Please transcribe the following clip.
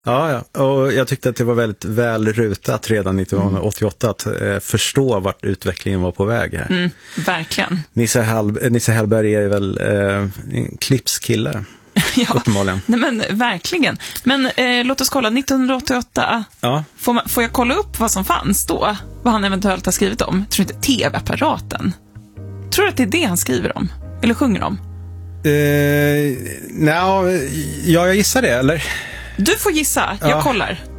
Ja, och jag tyckte att det var väldigt väl rutat redan 1988 att förstå vart utvecklingen var på väg här. Verkligen. Nisse Hellberg är väl en klippskille. Ja, uppenbarligen. Nej, men verkligen. Men låt oss kolla, 1988. Ja. Får jag kolla upp vad som fanns då? Vad han eventuellt har skrivit om? Tror inte tv-apparaten? Tror du att det är det han skriver om? Eller sjunger om? Jag gissar det, eller? Du får gissa, jag kollar.